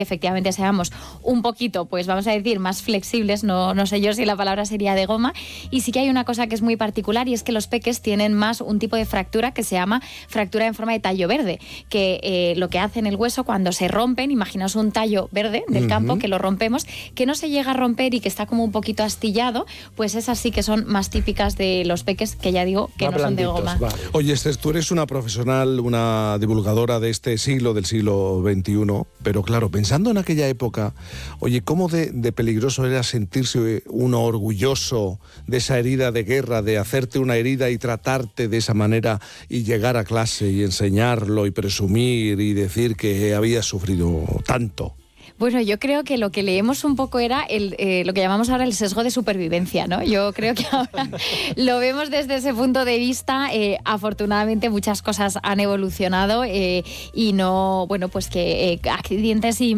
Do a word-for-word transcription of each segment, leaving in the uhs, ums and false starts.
efectivamente seamos un poquito, pues vamos a decir, más flexibles, no, no sé yo si la palabra sería de goma, y sí que hay una cosa que es muy particular y es que los peques tienen más un tipo de fractura que se llama fractura en forma de tallo verde, que eh, lo que hace en el hueso cuando se rompen, imaginaos un tallo verde del uh-huh. campo que lo rompemos, que no se llega a romper y que está como un poquito astillado, pues esas sí que son más típicas de los peques, que ya digo que más no son de goma. Vale. Oye, Esther, tú eres una profesional, una divulgadora de este siglo, del siglo veintiuno, pero claro, pensando Pensando en aquella época, oye, ¿cómo de, de peligroso era sentirse uno orgulloso de esa herida de guerra, de hacerte una herida y tratarte de esa manera y llegar a clase y enseñarlo y presumir y decir que habías sufrido tanto? Bueno, yo creo que lo que leemos un poco era el, eh, lo que llamamos ahora el sesgo de supervivencia, ¿no? Yo creo que ahora lo vemos desde ese punto de vista. Eh, afortunadamente muchas cosas han evolucionado eh, y no, bueno, pues que eh, accidentes y...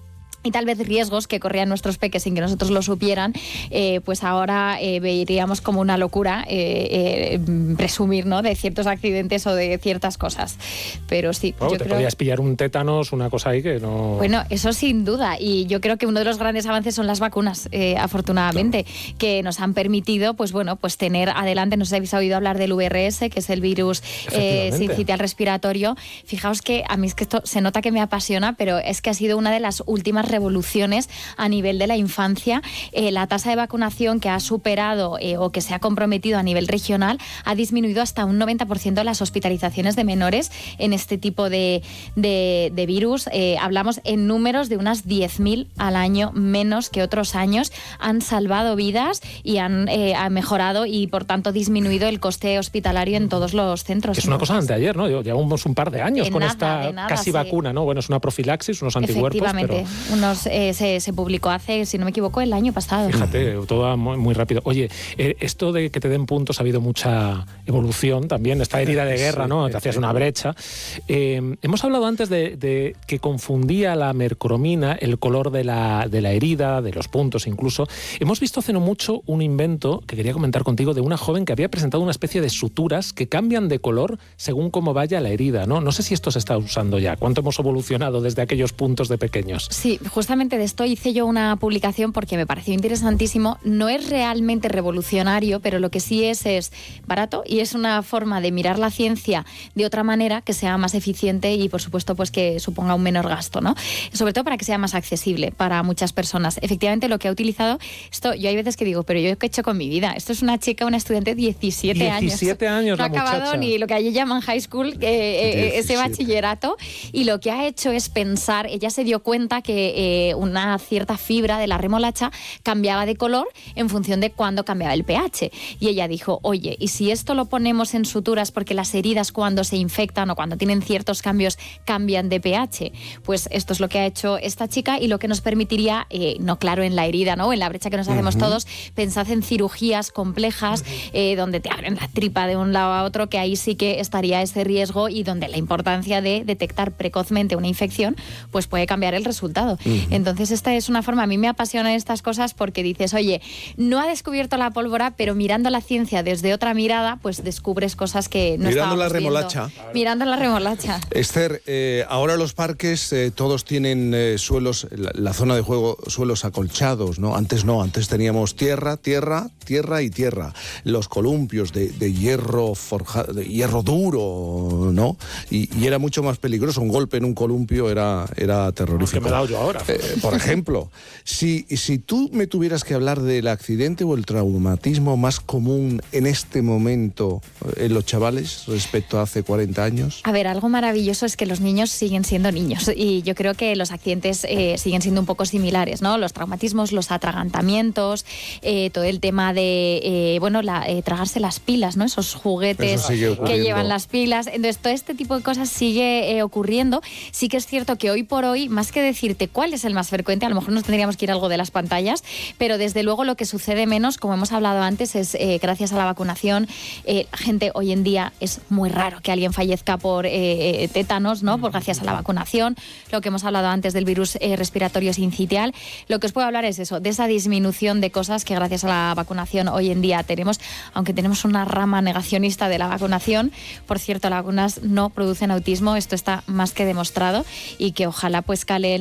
y tal vez riesgos que corrían nuestros peques sin que nosotros lo supieran, eh, pues ahora eh, veríamos como una locura eh, eh, presumir, ¿no?, de ciertos accidentes o de ciertas cosas. Pero sí, bueno, yo te creo... podías pillar un tétanos, una cosa ahí que no... Bueno, eso sin duda. Y yo creo que uno de los grandes avances son las vacunas, eh, afortunadamente, claro, que nos han permitido, pues bueno, pues tener adelante, no sé si habéis oído hablar del V R S, que es el virus eh, sincitial respiratorio. Fijaos que a mí es que esto se nota que me apasiona, pero es que ha sido una de las últimas revoluciones a nivel de la infancia. Eh, la tasa de vacunación que ha superado eh, o que se ha comprometido a nivel regional ha disminuido hasta un noventa por ciento de las hospitalizaciones de menores en este tipo de, de, de virus. Eh, hablamos en números de unas diez mil al año menos que otros años. Han salvado vidas y han, eh, han mejorado y por tanto disminuido el coste hospitalario en todos los centros. Es una cosa de anteayer, ¿no? Llevamos un par de años de con nada, esta nada, casi sí. vacuna, ¿no? Bueno, es una profilaxis, unos anticuerpos. Efectivamente. Pero... Unos, eh, se, se publicó hace, si no me equivoco, el año pasado. Fíjate, todo muy, muy rápido. Oye, eh, esto de que te den puntos ha habido mucha evolución también, esta herida de guerra, ¿no? Te hacías una brecha. Eh, hemos hablado antes de, de que confundía la mercromina el color de la, de la herida, de los puntos incluso. Hemos visto hace no mucho un invento que quería comentar contigo de una joven que había presentado una especie de suturas que cambian de color según cómo vaya la herida, ¿no? No sé si esto se está usando ya. ¿Cuánto hemos evolucionado desde aquellos puntos de pequeños? Sí, justamente de esto hice yo una publicación porque me pareció interesantísimo. No es realmente revolucionario, pero lo que sí es es barato y es una forma de mirar la ciencia de otra manera que sea más eficiente y, por supuesto, pues que suponga un menor gasto, ¿no? Sobre todo para que sea más accesible para muchas personas. Efectivamente, lo que ha utilizado esto, yo hay veces que digo, pero yo qué he hecho con mi vida. Esto es una chica, una estudiante de diecisiete años. diecisiete años, no ha la acabado muchacha. ni lo que allí llaman high school, eh, ese bachillerato, y lo que ha hecho es pensar, ella se dio cuenta que eh, una cierta fibra de la remolacha cambiaba de color en función de cuándo cambiaba el pH. Y ella dijo, oye, ¿y si esto lo ponemos en suturas porque las heridas cuando se infectan o cuando tienen ciertos cambios cambian de pH? Pues esto es lo que ha hecho esta chica y lo que nos permitiría, eh, no claro en la herida, ¿no?, en la brecha que nos hacemos uh-huh. todos, pensad en cirugías complejas uh-huh. eh, donde te abren la tripa de un lado a otro, que ahí sí que estaría ese riesgo y donde la importancia de detectar precozmente una infección pues puede cambiar el resultado. Uh-huh. Entonces esta es una forma, a mí me apasionan estas cosas porque dices, oye, no ha descubierto la pólvora, pero mirando la ciencia desde otra mirada, pues descubres cosas que no mirando la viendo. remolacha. Mirando la remolacha. Esther, eh, ahora los parques eh, todos tienen eh, suelos, la, la zona de juego, suelos acolchados, ¿no? Antes no, antes teníamos tierra, tierra, tierra y tierra. Los columpios de, de hierro forjado, de hierro duro, ¿no? Y, y era mucho más peligroso. Un golpe en un columpio era, era terrorífico. ¿Qué me he dado yo ahora? Eh, por ejemplo, si, si tú me tuvieras que hablar del accidente o el traumatismo más común en este momento en los chavales respecto a hace cuarenta años. A ver, algo maravilloso es que los niños siguen siendo niños y yo creo que los accidentes eh, siguen siendo un poco similares, ¿no? Los traumatismos, los atragantamientos, eh, todo el tema de, eh, bueno, la, eh, tragarse las pilas, ¿no? Esos juguetes que llevan las pilas. Entonces, todo este tipo de cosas sigue eh, ocurriendo. Sí que es cierto que hoy por hoy, más que decirte cuál es el más frecuente, a lo mejor nos tendríamos que ir a algo de las pantallas, pero desde luego lo que sucede menos, como hemos hablado antes, es eh, gracias a la vacunación. Eh, gente, hoy en día es muy raro que alguien fallezca por eh, tétanos, ¿no? Por gracias a la vacunación. Lo que hemos hablado antes del virus eh, respiratorio sincitial. Lo que os puedo hablar es eso, de esa disminución de cosas que gracias a la vacunación hoy en día tenemos, aunque tenemos una rama negacionista de la vacunación. Por cierto, las vacunas no producen autismo, esto está más que demostrado y que ojalá pues cale en la población.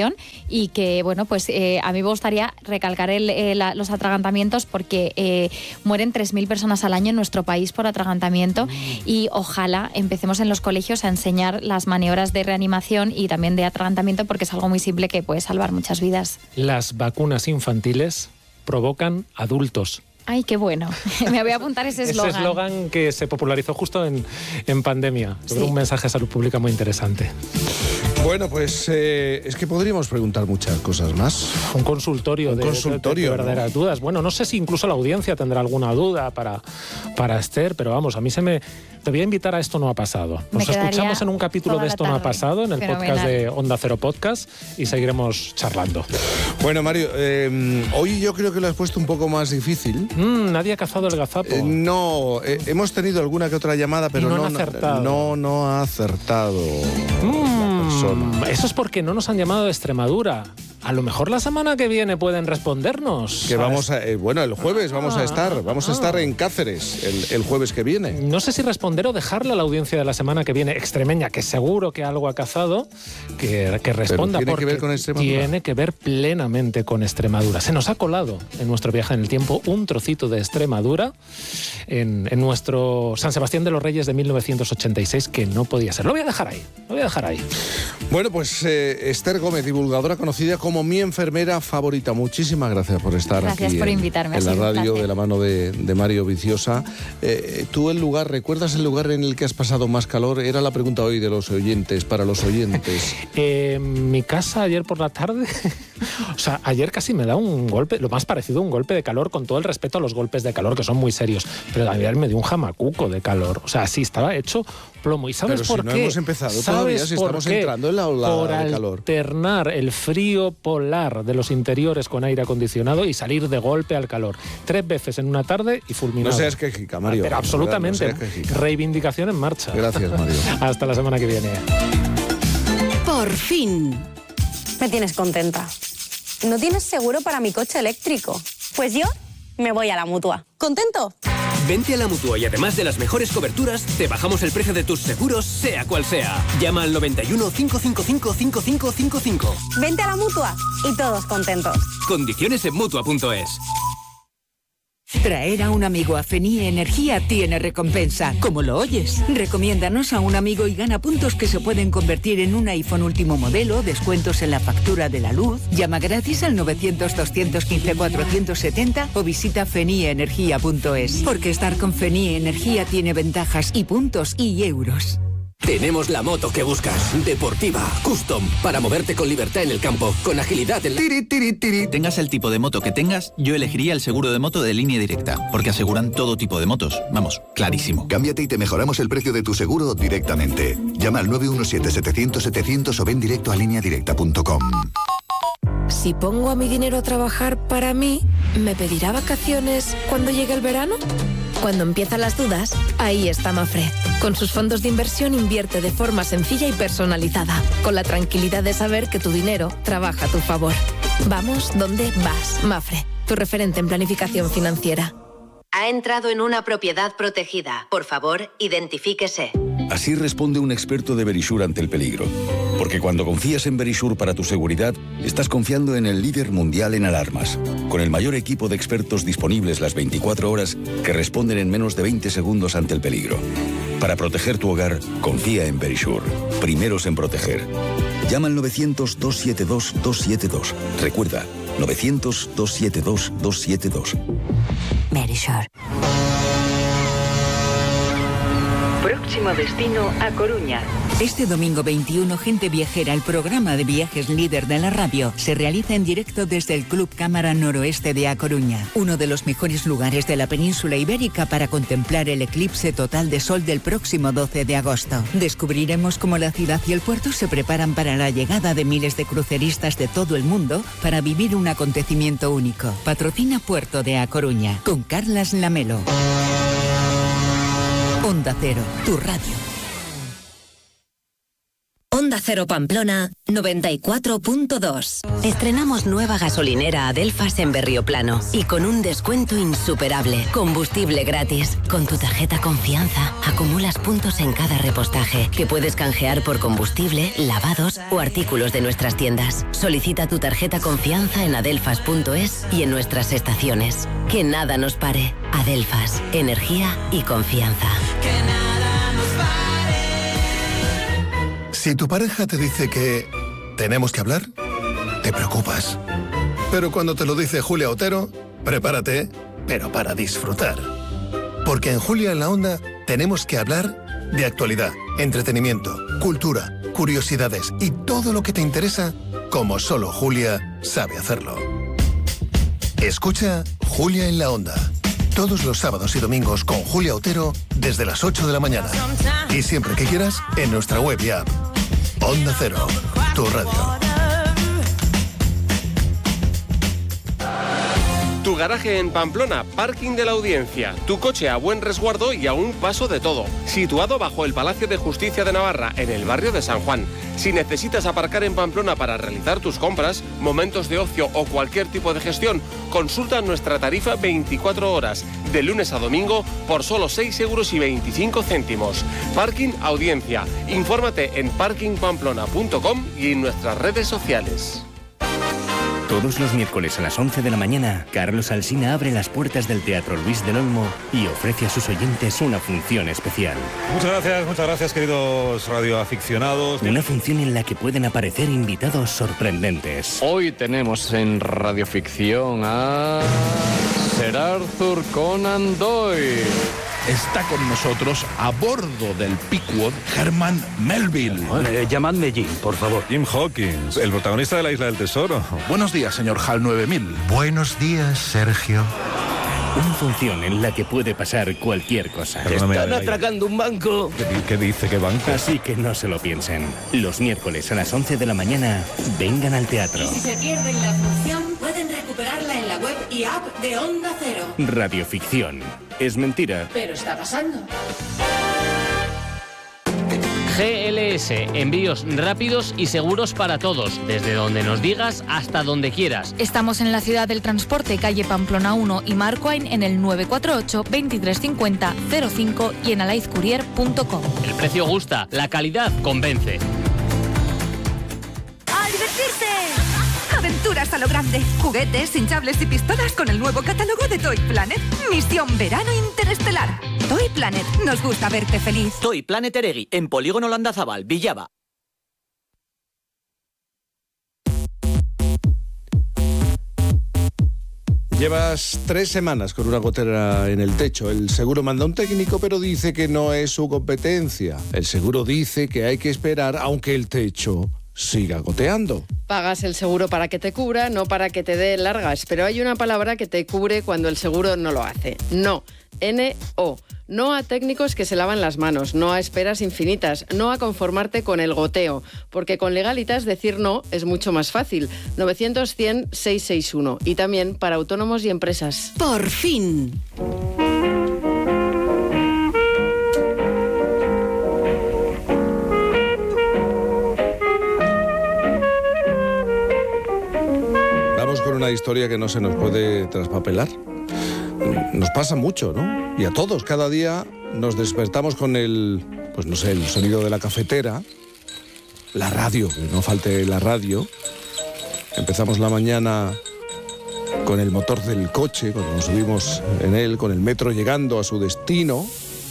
reanimación y que, bueno, pues eh, a mí me gustaría recalcar el, eh, la, los atragantamientos porque eh, mueren tres mil personas al año en nuestro país por atragantamiento y ojalá empecemos en los colegios a enseñar las maniobras de reanimación y también de atragantamiento porque es algo muy simple que puede salvar muchas vidas. Las vacunas infantiles provocan adultos. Ay, qué bueno. Me voy a apuntar ese eslogan. Ese eslogan que se popularizó justo en, en pandemia. Sí. Un mensaje de salud pública muy interesante. Bueno, pues eh, es que podríamos preguntar muchas cosas más. Un consultorio, Un de, consultorio de, de verdaderas ¿no? dudas. Bueno, no sé si incluso la audiencia tendrá alguna duda para, para Esther, pero vamos, a mí se me... Te voy a invitar a Esto no ha pasado. Nos escuchamos en un capítulo de Esto no ha pasado, en el Fenomenal. podcast de Onda Cero Podcast, y seguiremos charlando. Bueno, Mario, eh, hoy yo creo que lo has puesto un poco más difícil. Mm, nadie ha cazado el gazapo. Eh, no, eh, hemos tenido alguna que otra llamada, pero no, no, han acertado. no, no ha acertado. Mm, eso es porque no nos han llamado de Extremadura. A lo mejor la semana que viene pueden respondernos. Que vamos a, eh, bueno, el jueves vamos a estar, vamos a estar en Cáceres el, el jueves que viene. No sé si responder o dejarle a la audiencia de la semana que viene extremeña, que seguro que algo ha cazado, que, que responda. Pero tiene porque que ver con Extremadura. Tiene que ver plenamente con Extremadura. Se nos ha colado en nuestro viaje en el tiempo un trocito de Extremadura en, en nuestro San Sebastián de los Reyes de mil novecientos ochenta y seis, que no podía ser. Lo voy a dejar ahí, lo voy a dejar ahí. Bueno, pues eh, Esther Gómez, divulgadora conocida como como mi enfermera favorita. Muchísimas gracias por estar gracias aquí por en, invitarme, en la radio de la mano de, de Mario Viciosa. Eh, ¿Tú el lugar, recuerdas el lugar en el que has pasado más calor? Era la pregunta hoy de los oyentes, para los oyentes. eh, mi casa ayer por la tarde, o sea, ayer casi me da un golpe, lo más parecido a un golpe de calor, con todo el respeto a los golpes de calor, que son muy serios, pero ayer me dio un jamacuco de calor. O sea, sí, estaba hecho plomo. ¿Y sabes pero por si no qué? hemos empezado todavía, si estamos qué? entrando en la ola por de calor. Alternar el frío polar de los interiores con aire acondicionado y salir de golpe al calor. Tres veces en una tarde y fulminado. No seas quejica, Mario. Pero absolutamente. No quejica. Reivindicación en marcha. Gracias, Mario. Hasta la semana que viene. Por fin. Me tienes contenta. ¿No tienes seguro para mi coche eléctrico? Pues yo me voy a la Mutua. ¿Contento? Vente a la Mutua y además de las mejores coberturas, te bajamos el precio de tus seguros, sea cual sea. Llama al noventa y uno, cinco cinco cinco, cinco cinco cinco cinco. Vente a la Mutua y todos contentos. Condiciones en Mutua punto es. Traer a un amigo a Fenie Energía tiene recompensa. ¿Cómo lo oyes? Recomiéndanos a un amigo y gana puntos que se pueden convertir en un iPhone último modelo, descuentos en la factura de la luz. Llama gratis al novecientos, doscientos quince, cuatrocientos setenta o visita fenie energía punto es. Porque estar con Fenie Energía tiene ventajas y puntos y euros. Tenemos la moto que buscas. Deportiva, custom, para moverte con libertad en el campo, con agilidad en la... Tiri, tiri, tiri. Tengas el tipo de moto que tengas, yo elegiría el seguro de moto de Línea Directa, porque aseguran todo tipo de motos. Vamos, clarísimo. Cámbiate y te mejoramos el precio de tu seguro directamente. Llama al nueve uno siete, setecientos, setecientos o ven directo a línea directa punto com. Si pongo a mi dinero a trabajar para mí, ¿me pedirá vacaciones cuando llegue el verano? Cuando empiezan las dudas, ahí está Mafre. Con sus fondos de inversión invierte de forma sencilla y personalizada, con la tranquilidad de saber que tu dinero trabaja a tu favor. Vamos donde vas, Mafre, tu referente en planificación financiera. Ha entrado en una propiedad protegida. Por favor, identifíquese. Así responde un experto de Verisure ante el peligro. Porque cuando confías en Verisure para tu seguridad, estás confiando en el líder mundial en alarmas, con el mayor equipo de expertos disponibles las veinticuatro horas que responden en menos de veinte segundos ante el peligro. Para proteger tu hogar, confía en Verisure. Primeros en proteger. Llama al novecientos, doscientos setenta y dos, doscientos setenta y dos. Recuerda, novecientos, doscientos setenta y dos, doscientos setenta y dos. Verisure. Próximo destino a Coruña. Este domingo veintiuno, Gente Viajera, el programa de viajes líder de la radio, se realiza en directo desde el Club Cámara Noroeste de A Coruña, uno de los mejores lugares de la península ibérica para contemplar el eclipse total de sol del próximo doce de agosto. Descubriremos cómo la ciudad y el puerto se preparan para la llegada de miles de cruceristas de todo el mundo para vivir un acontecimiento único. Patrocina Puerto de A Coruña, con Carlas Lamelo. Onda Cero, tu radio. Onda Onda Cero Pamplona noventa y cuatro punto dos. Estrenamos nueva gasolinera Adelfas en Berrioplano y con un descuento insuperable. Combustible gratis. Con tu tarjeta Confianza acumulas puntos en cada repostaje que puedes canjear por combustible, lavados o artículos de nuestras tiendas. Solicita tu tarjeta Confianza en adelfas punto es y en nuestras estaciones. Que nada nos pare. Adelfas, energía y confianza. Que nada nos pare. Si tu pareja te dice que tenemos que hablar, te preocupas. Pero cuando te lo dice Julia Otero, prepárate, pero para disfrutar. Porque en Julia en la Onda tenemos que hablar de actualidad, entretenimiento, cultura, curiosidades y todo lo que te interesa, como solo Julia sabe hacerlo. Escucha Julia en la Onda. Todos los sábados y domingos con Julia Otero desde las ocho de la mañana. Y siempre que quieras en nuestra web y app. Onda Cero, tu radio. Tu garaje en Pamplona, Parking de la Audiencia. Tu coche a buen resguardo y a un paso de todo. Situado bajo el Palacio de Justicia de Navarra, en el barrio de San Juan. Si necesitas aparcar en Pamplona para realizar tus compras, momentos de ocio o cualquier tipo de gestión, consulta nuestra tarifa veinticuatro horas, de lunes a domingo, por solo seis euros y veinticinco céntimos. Parking Audiencia. Infórmate en parking pamplona punto com y en nuestras redes sociales. Todos los miércoles a las once de la mañana, Carlos Alsina abre las puertas del Teatro Luis del Olmo y ofrece a sus oyentes una función especial. Muchas gracias, muchas gracias, queridos radioaficionados. Una función en la que pueden aparecer invitados sorprendentes. Hoy tenemos en Radioficción a Sir Arthur Conan Doyle. Está con nosotros a bordo del Pequod Herman Melville. Eh, llamadme Jim, por favor. Jim Hawkins, el protagonista de La Isla del Tesoro. Buenos días, señor Hal nueve mil. Buenos días, Sergio. Una función en la que puede pasar cualquier cosa. Perdóname, Están atracando un banco. ¿Qué, ¿Qué dice? ¿Qué banco? Así que no se lo piensen. Los miércoles a las once de la mañana, vengan al teatro. Y si se pierden la función, pueden recuperarla en la web y app de Onda Cero. Radioficción. Es mentira. Pero está pasando. G L S, envíos rápidos y seguros para todos, desde donde nos digas hasta donde quieras. Estamos en la ciudad del transporte, calle Pamplona uno y Marcoain en el nueve cuatro ocho, veintitrés cincuenta, cero cinco y en alaizcourier punto com. El precio gusta, la calidad convence. ¡A divertirse! Aventuras a lo grande, juguetes, hinchables y pistolas con el nuevo catálogo de Toy Planet. Misión Verano Interestelar. Toy Planet, nos gusta verte feliz. Toy Planet Eregui, en Polígono Landazabal, Villaba. Llevas tres semanas con una gotera en el techo. El seguro manda un técnico, pero dice que no es su competencia. El seguro dice que hay que esperar aunque el techo siga goteando. Pagas el seguro para que te cubra, no para que te dé largas. Pero hay una palabra que te cubre cuando el seguro no lo hace. No. N O. No a técnicos que se lavan las manos, no a esperas infinitas, no a conformarte con el goteo, porque con Legalitas decir no es mucho más fácil. novecientos, cien, seiscientos sesenta y uno. Y también para autónomos y empresas. ¡Por fin! Vamos con una historia que no se nos puede traspapelar. Nos pasa mucho, ¿no? Y a todos, cada día nos despertamos con el, pues no sé, el sonido de la cafetera, la radio, que no falte la radio. Empezamos la mañana con el motor del coche, cuando nos subimos en él, con el metro llegando a su destino.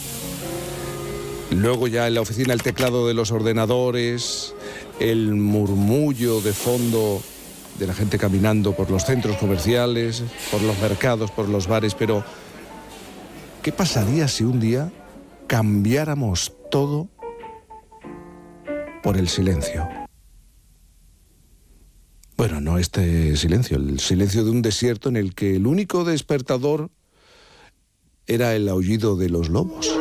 Luego ya en la oficina el teclado de los ordenadores, el murmullo de fondo de la gente caminando por los centros comerciales, por los mercados, por los bares. Pero, ¿qué pasaría si un día cambiáramos todo por el silencio? Bueno, no este silencio, el silencio de un desierto en el que el único despertador era el aullido de los lobos.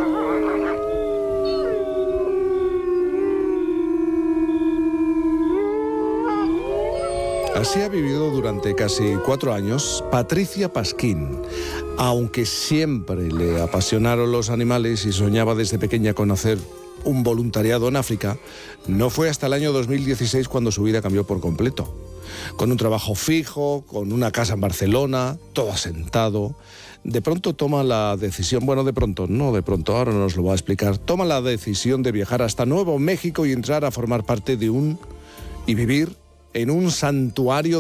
Así ha vivido durante casi cuatro años Patricia Pasquín. Aunque siempre le apasionaron los animales y soñaba desde pequeña con hacer un voluntariado en África, no fue hasta el año dos mil dieciséis cuando su vida cambió por completo. Con un trabajo fijo, con una casa en Barcelona, todo asentado, de pronto toma la decisión, bueno, de pronto, no de pronto, ahora nos lo va a explicar, toma la decisión de viajar hasta Nuevo México y entrar a formar parte de un, y vivir en un santuario